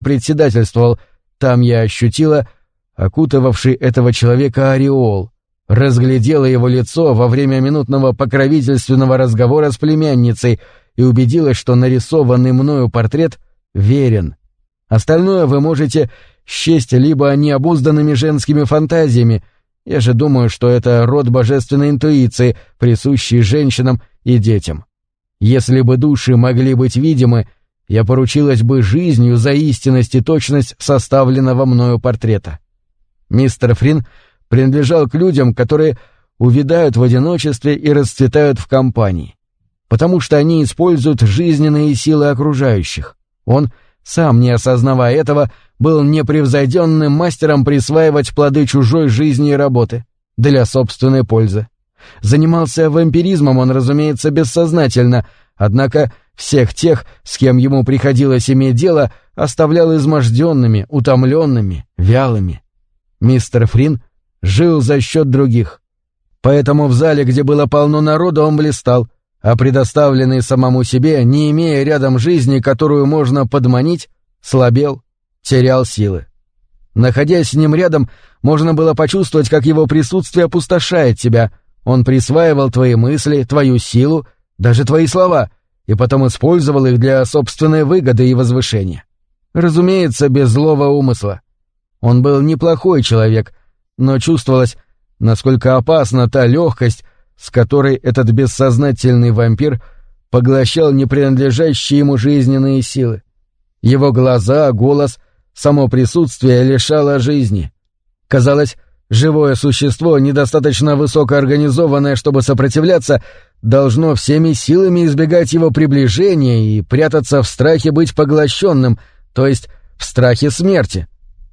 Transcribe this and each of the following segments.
председательствовал, там я ощутила окутывавший этого человека ореол, разглядела его лицо во время минутного покровительственного разговора с племянницей и убедилась, что нарисованный мною портрет верен. Остальное вы можете счесть либо необузданными женскими фантазиями, я же думаю, что это род божественной интуиции, присущий женщинам и детям. Если бы души могли быть видимы, я поручилась бы жизнью за истинность и точность составленного мною портрета. Мистер Фрин принадлежал к людям, которые увядают в одиночестве и расцветают в компании, потому что они используют жизненные силы окружающих. Он, сам не осознавая этого, был непревзойденным мастером присваивать плоды чужой жизни и работы для собственной пользы. Занимался вампиризмом он, разумеется, бессознательно, однако всех тех, с кем ему приходилось иметь дело, оставлял изможденными, утомленными, вялыми. Мистер Фрин жил за счет других. Поэтому в зале, где было полно народа, он блистал, а предоставленный самому себе, не имея рядом жизни, которую можно подманить, слабел, терял силы. Находясь с ним рядом, можно было почувствовать, как его присутствие опустошает тебя. Он присваивал твои мысли, твою силу, даже твои слова, и потом использовал их для собственной выгоды и возвышения. Разумеется, без злого умысла. Он был неплохой человек, но чувствовалось, насколько опасна та легкость, с которой этот бессознательный вампир поглощал непринадлежащие ему жизненные силы. Его глаза, голос, само присутствие лишало жизни. Казалось, живое существо, недостаточно высокоорганизованное, чтобы сопротивляться, должно всеми силами избегать его приближения и прятаться в страхе быть поглощенным, то есть в страхе смерти.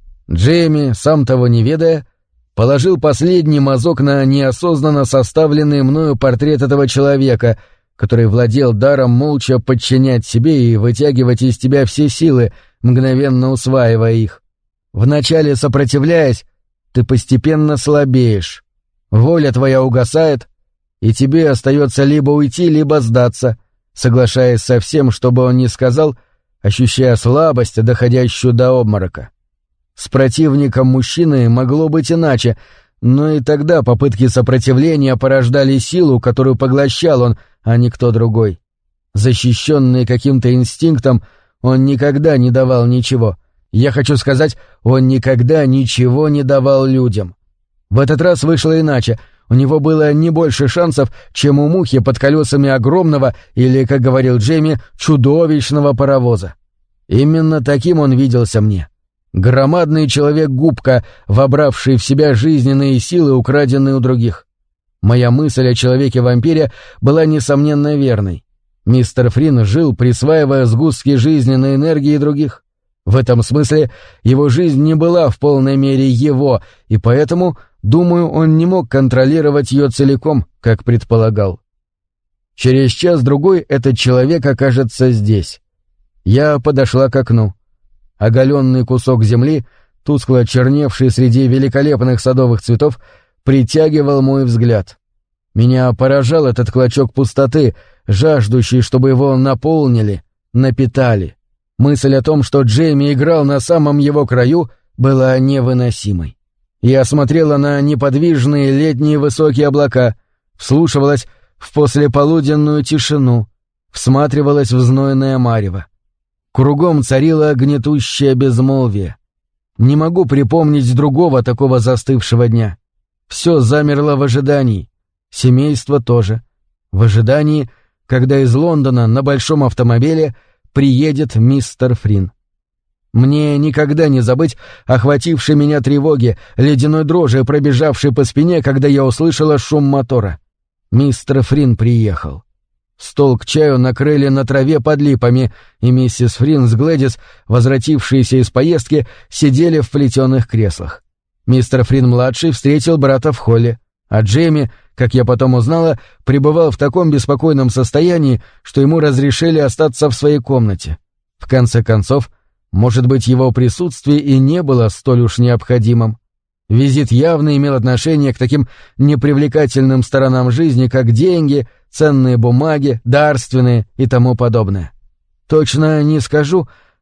Джейми, сам того не ведая, положил последний мазок на неосознанно составленный мною портрет этого человека, который владел даром молча подчинять себе и вытягивать из тебя все силы, мгновенно усваивая их. Вначале сопротивляясь, ты постепенно слабеешь, воля твоя угасает, и тебе остается либо уйти, либо сдаться, соглашаясь со всем, что бы он ни сказал, ощущая слабость, доходящую до обморока. С противником мужчины могло быть иначе, но и тогда попытки сопротивления порождали силу, которую поглощал он, а не кто другой. Защищенный каким-то инстинктом, он никогда не давал ничего. Я хочу сказать, он никогда ничего не давал людям. В этот раз вышло иначе. У него было не больше шансов, чем у мухи под колесами огромного, или, как говорил Джейми, чудовищного паровоза. Именно таким он виделся мне. Громадный человек-губка, вобравший в себя жизненные силы, украденные у других. Моя мысль о человеке-вампире была несомненно верной. Мистер Фрин жил, присваивая сгустки жизненной энергии других. В этом смысле его жизнь не была в полной мере его, и поэтому, думаю, он не мог контролировать ее целиком, как предполагал. Через час-другой этот человек окажется здесь. Я подошла к окну. Оголенный кусок земли, тускло черневший среди великолепных садовых цветов, притягивал мой взгляд. Меня поражал этот клочок пустоты, жаждущий, чтобы его наполнили, напитали. Мысль о том, что Джейми играл на самом его краю, была невыносимой. Я смотрела на неподвижные летние высокие облака, вслушивалась в послеполуденную тишину, всматривалась в знойное марево. Кругом царило гнетущее безмолвие. Не могу припомнить другого такого застывшего дня. Все замерло в ожидании. Семейство тоже. В ожидании, когда из Лондона на большом автомобиле приедет мистер Фрин. Мне никогда не забыть охватившей меня тревоги, ледяной дрожи, пробежавшей по спине, когда я услышала шум мотора. Мистер Фрин приехал. Стол к чаю накрыли на траве под липами, и миссис Фрин с Глэдис, возвратившиеся из поездки, сидели в плетеных креслах. Мистер Фрин-младший встретил брата в холле, а Джейми, как я потом узнала, пребывал в таком беспокойном состоянии, что ему разрешили остаться в своей комнате. В конце концов, может быть, его присутствие и не было столь уж необходимым. Визит явно имел отношение к таким непривлекательным сторонам жизни, как деньги, ценные бумаги, дарственные и тому подобное. Точно не скажу,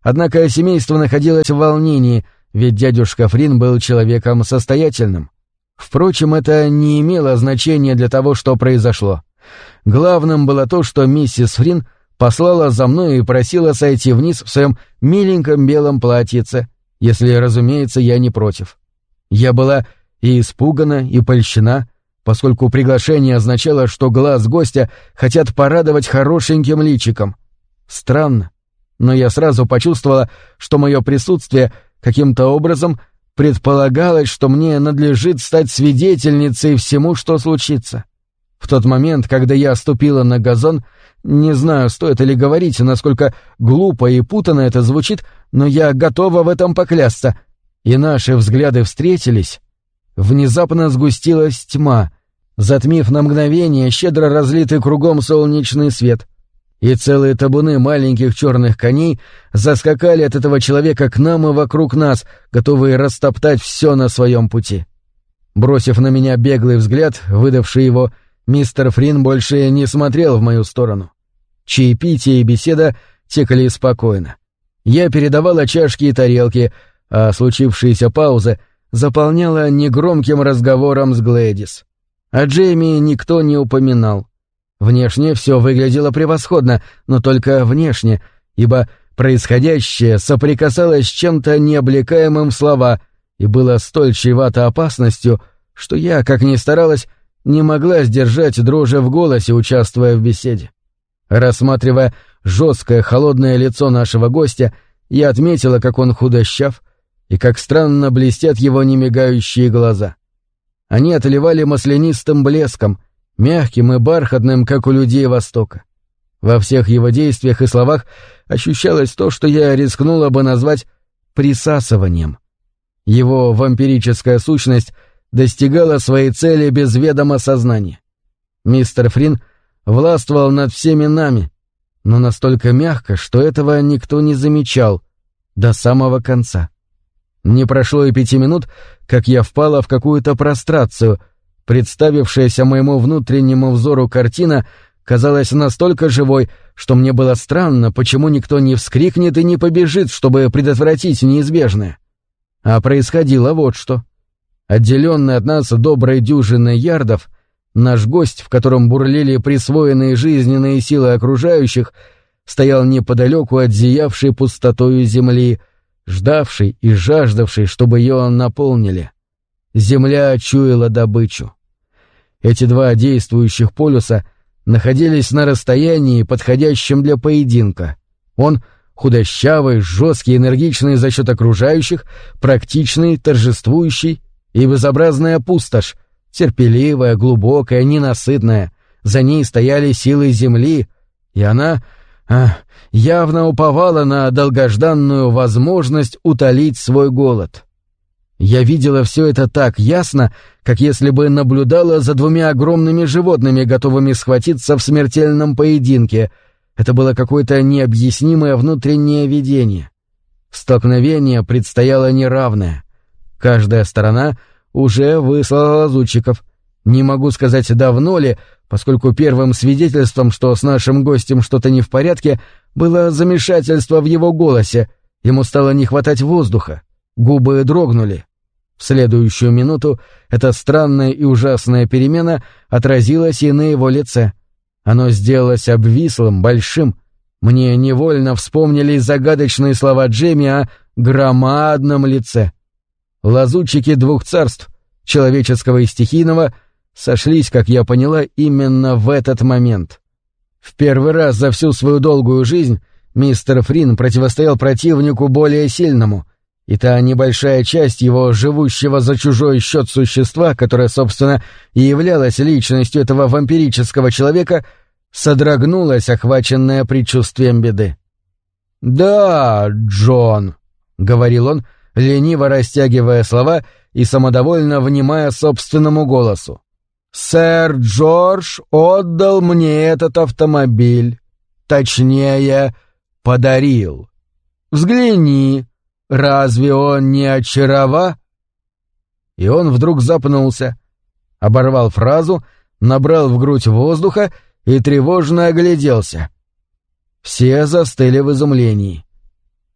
Однако семейство находилось в волнении, ведь дядюшка Фрин был человеком состоятельным. Впрочем, это не имело значения для того, что произошло. Главным было то, что миссис Фрин послала за мной и просила сойти вниз в своем миленьком белом платьице, если, разумеется, я не против. Я была и испугана, и польщена, поскольку приглашение означало, что глаз гостя хотят порадовать хорошеньким личиком. Странно, но я сразу почувствовала, что мое присутствие каким-то образом предполагалось, что мне надлежит стать свидетельницей всему, что случится. В тот момент, когда я ступила на газон, не знаю, стоит ли говорить, насколько глупо и путанно это звучит, но я готова в этом поклясться, и наши взгляды встретились. Внезапно сгустилась тьма, затмив на мгновение щедро разлитый кругом солнечный свет, и целые табуны маленьких черных коней заскакали от этого человека к нам и вокруг нас, готовые растоптать все на своем пути. Бросив на меня беглый взгляд, выдавший его, мистер Фрин больше не смотрел в мою сторону. Чаепитие и беседа текли спокойно. Я передавала чашки и тарелки, а случившаяся пауза заполняла негромким разговором с Глэдис. О Джейми никто не упоминал. Внешне все выглядело превосходно, но только внешне, ибо происходящее соприкасалось с чем-то необлекаемым в слова и было столь чревато опасностью, что я, как ни старалась, не могла сдержать дрожи в голосе, участвуя в беседе. Рассматривая жесткое холодное лицо нашего гостя, я отметила, как он худощав и как странно блестят его немигающие глаза. Они отливали маслянистым блеском, мягким и бархатным, как у людей Востока. Во всех его действиях и словах ощущалось то, что я рискнула бы назвать присасыванием. Его вампирическая сущность достигала своей цели без ведома сознания. Мистер Фрин властвовал над всеми нами, но настолько мягко, что этого никто не замечал до самого конца. Не прошло и 5 минут, как я впала в какую-то прострацию. Представившаяся моему внутреннему взору картина казалась настолько живой, что мне было странно, почему никто не вскрикнет и не побежит, чтобы предотвратить неизбежное. А происходило вот что. Отделенный от нас доброй дюжиной ярдов, наш гость, в котором бурлили присвоенные жизненные силы окружающих, стоял неподалеку от зиявшей пустотою земли, ждавший и жаждавший, чтобы ее наполнили. Земля чуяла добычу. Эти два действующих полюса находились на расстоянии, подходящем для поединка. Он худощавый, жесткий, энергичный за счет окружающих, практичный, торжествующий, и безобразная пустошь, терпеливая, глубокая, ненасытная. За ней стояли силы земли, и она явно уповала на долгожданную возможность утолить свой голод. Я видела все это так ясно, как если бы наблюдала за двумя огромными животными, готовыми схватиться в смертельном поединке. Это было какое-то необъяснимое внутреннее видение. Столкновение предстояло неравное. Каждая сторона уже выслала лазутчиков. Не могу сказать, давно ли, поскольку первым свидетельством, что с нашим гостем что-то не в порядке, было замешательство в его голосе. Ему стало не хватать воздуха. Губы дрогнули. В следующую минуту эта странная и ужасная перемена отразилась и на его лице. Оно сделалось обвислым, большим. Мне невольно вспомнились загадочные слова Джейми о громадном лице. Лазутчики двух царств, человеческого и стихийного, сошлись, как я поняла, именно в этот момент. В первый раз за всю свою долгую жизнь мистер Фрин противостоял противнику более сильному, и та небольшая часть его живущего за чужой счет существа, которая, собственно, и являлась личностью этого вампирического человека, содрогнулась, охваченная предчувствием беды. «Да, Джон», — говорил он, лениво растягивая слова и самодовольно внимая собственному голосу. «Сэр Джордж отдал мне этот автомобиль. Точнее, подарил. Взгляни, разве он не очарова?» И он вдруг запнулся, оборвал фразу, набрал в грудь воздуха и тревожно огляделся. Все застыли в изумлении.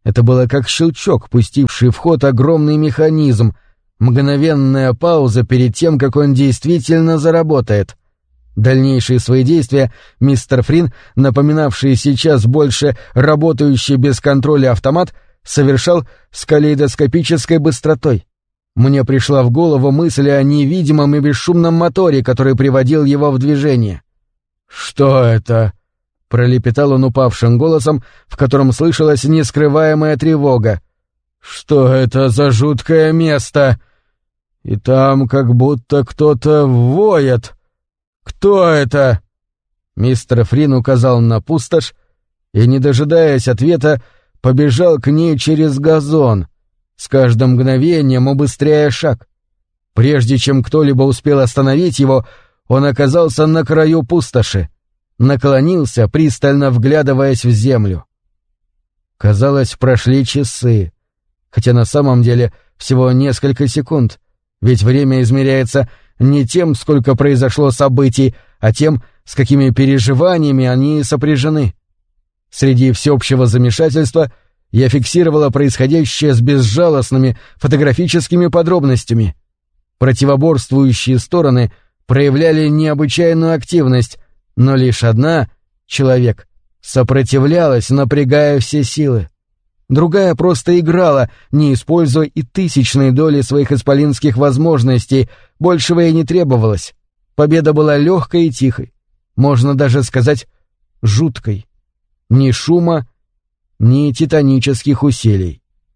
Это было как щелчок, пустивший в ход огромный механизм, мгновенная пауза перед тем, как он действительно заработает. Дальнейшие свои действия мистер Фрин, напоминавший сейчас больше работающий без контроля автомат, совершал с калейдоскопической быстротой. Мне пришла в голову мысль о невидимом и бесшумном моторе, который приводил его в движение. «Что это?» — пролепетал он упавшим голосом, в котором слышалась нескрываемая тревога. «Что это за жуткое место? И там как будто кто-то воет. Кто это?» Мистер Фрин указал на пустошь и, не дожидаясь ответа, побежал к ней через газон, с каждым мгновением убыстряя шаг. Прежде чем кто-либо успел остановить его, он оказался на краю пустоши, наклонился, пристально вглядываясь в землю. Казалось, прошли часы, хотя на самом деле всего несколько секунд, ведь время измеряется не тем, сколько произошло событий, а тем, с какими переживаниями они сопряжены. Среди всеобщего замешательства я фиксировала происходящее с безжалостными фотографическими подробностями. Противоборствующие стороны проявляли необычайную активность, но лишь одна, человек, сопротивлялась, напрягая все силы. Другая просто играла, не используя и тысячной доли своих исполинских возможностей, большего ей не требовалось. Победа была легкой и тихой, можно даже сказать, жуткой. Ни шума, ни титанических усилий.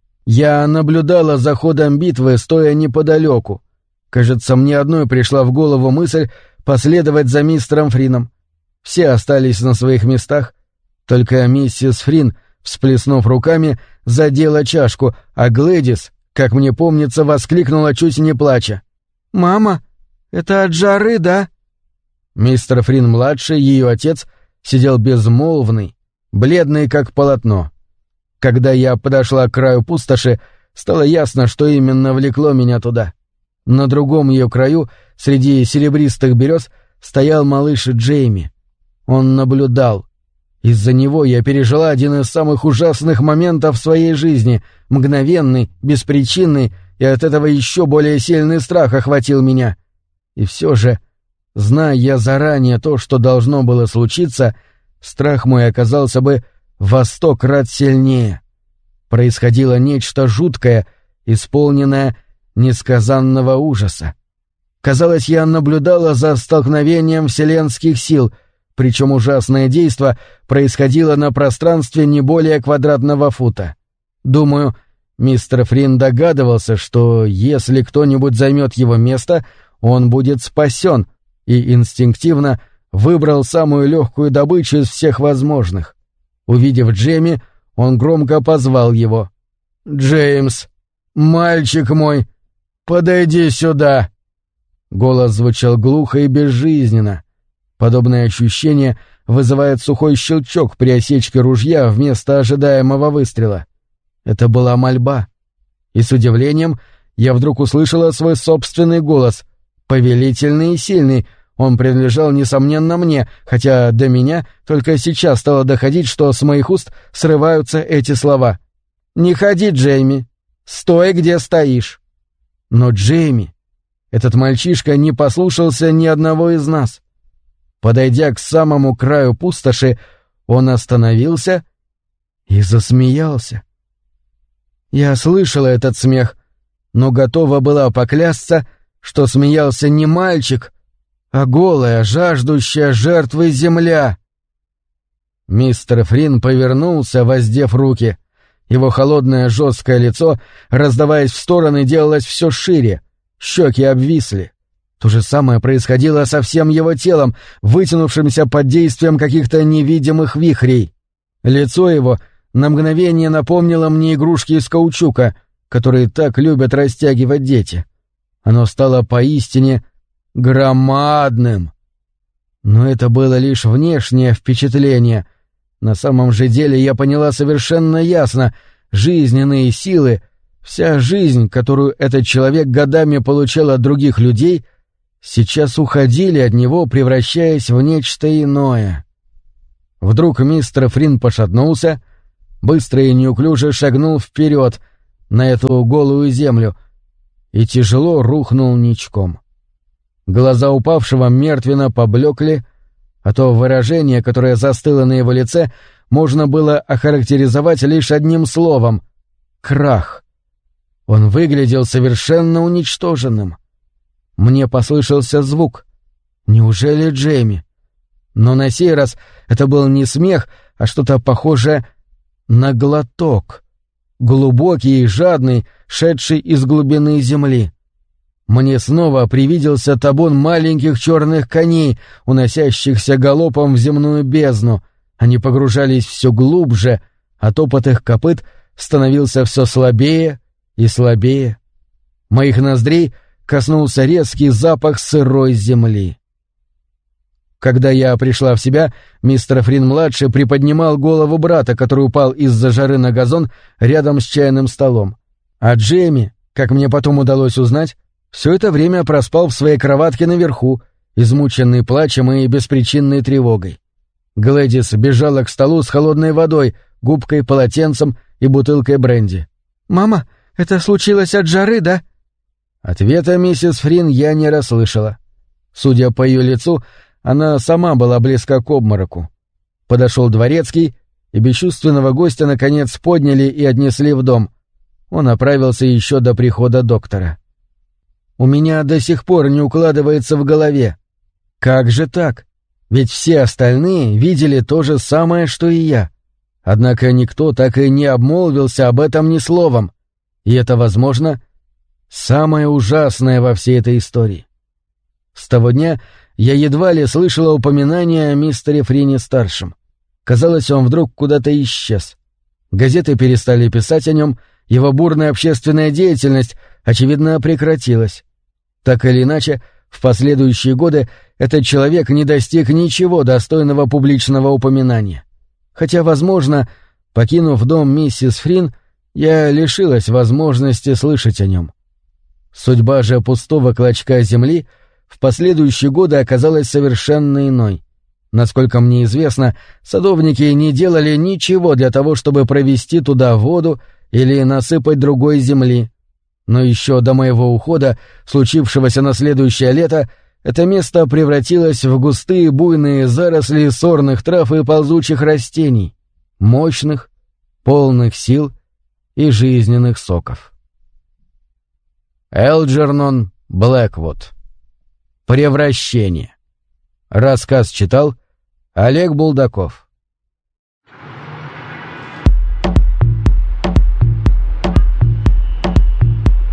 Я наблюдала за ходом битвы, стоя неподалеку. Кажется, мне одной пришла в голову мысль последовать за мистером Фрином. Все остались на своих местах, только миссис Фрин, всплеснув руками, задела чашку, а Глэдис, как мне помнится, воскликнула, чуть не плача: «Мама, это от жары, да?» Мистер Фрин-младший, ее отец, сидел безмолвный, бледный как полотно. Когда я подошла к краю пустоши, стало ясно, что именно влекло меня туда. На другом ее краю, среди серебристых берез, стоял малыш Джейми. Он наблюдал. Из-за него я пережила один из самых ужасных моментов в своей жизни, мгновенный, беспричинный, и от этого еще более сильный страх охватил меня. И все же, зная я заранее то, что должно было случиться, страх мой оказался бы во 100 крат сильнее. Происходило нечто жуткое, исполненное несказанного ужаса. Казалось, я наблюдала за столкновением вселенских сил, причем ужасное действо происходило на пространстве не более квадратного фута. Думаю, мистер Фрин догадывался, что если кто-нибудь займет его место, он будет спасен, и инстинктивно выбрал самую легкую добычу из всех возможных. Увидев Джейми, он громко позвал его. «Джеймс, мальчик мой, подойди сюда!» Голос звучал глухо и безжизненно. Подобное ощущение вызывает сухой щелчок при осечке ружья вместо ожидаемого выстрела. Это была мольба. И с удивлением я вдруг услышала свой собственный голос, повелительный и сильный. Он принадлежал, несомненно, мне, хотя до меня только сейчас стало доходить, что с моих уст срываются эти слова. «Не ходи, Джейми! Стой, где стоишь!» Но Джейми, этот мальчишка, не послушался ни одного из нас. Подойдя к самому краю пустоши, он остановился и засмеялся. Я слышала этот смех, но готова была поклясться, что смеялся не мальчик, а голая, жаждущая жертвы земля. Мистер Фрин повернулся, воздев руки. Его холодное жесткое лицо, раздаваясь в стороны, делалось все шире, щеки обвисли. То же самое происходило со всем его телом, вытянувшимся под действием каких-то невидимых вихрей. Лицо его на мгновение напомнило мне игрушки из каучука, которые так любят растягивать дети. Оно стало поистине громадным. Но это было лишь внешнее впечатление. На самом же деле я поняла совершенно ясно: жизненные силы, вся жизнь, которую этот человек годами получал от других людей, сейчас уходили от него, превращаясь в нечто иное. Вдруг мистер Фрин пошатнулся, быстро и неуклюже шагнул вперед на эту голую землю и тяжело рухнул ничком. Глаза упавшего мертвенно поблекли, а то выражение, которое застыло на его лице, можно было охарактеризовать лишь одним словом — крах. Он выглядел совершенно уничтоженным. Мне послышался звук. Неужели Джейми? Но на сей раз это был не смех, а что-то похожее на глоток, глубокий и жадный, шедший из глубины земли. Мне снова привиделся табун маленьких черных коней, уносящихся галопом в земную бездну. Они погружались все глубже, а топот их копыт становился все слабее и слабее. Моих ноздрей коснулся резкий запах сырой земли. Когда я пришла в себя, мистер Фрин-младший приподнимал голову брата, который упал из-за жары на газон рядом с чайным столом. А Джейми, как мне потом удалось узнать, все это время проспал в своей кроватке наверху, измученный плачем и беспричинной тревогой. Глэдис бежала к столу с холодной водой, губкой, полотенцем и бутылкой бренди. «Мама, это случилось от жары, да?» Ответа миссис Фрин я не расслышала. Судя по ее лицу, она сама была близка к обмороку. Подошел дворецкий, и бесчувственного гостя наконец подняли и отнесли в дом. Он оправился еще до прихода доктора. У меня до сих пор не укладывается в голове. Как же так? Ведь все остальные видели то же самое, что и я. Однако никто так и не обмолвился об этом ни словом. И это, возможно, самое ужасное во всей этой истории. С того дня я едва ли слышала упоминания о мистере Фрине-старшем. Казалось, он вдруг куда-то исчез. Газеты перестали писать о нем, его бурная общественная деятельность, очевидно, прекратилась. Так или иначе, в последующие годы этот человек не достиг ничего достойного публичного упоминания. Хотя, возможно, покинув дом миссис Фрин, я лишилась возможности слышать о нем. Судьба же пустого клочка земли в последующие годы оказалась совершенно иной. Насколько мне известно, садовники не делали ничего для того, чтобы провести туда воду или насыпать другой земли. Но еще до моего ухода, случившегося на следующее лето, это место превратилось в густые буйные заросли сорных трав и ползучих растений, мощных, полных сил и жизненных соков. Элджернон Блэквуд. Превращение. Рассказ читал Олег Булдаков.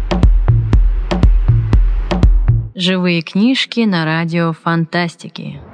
Живые книжки на радио Фантастики.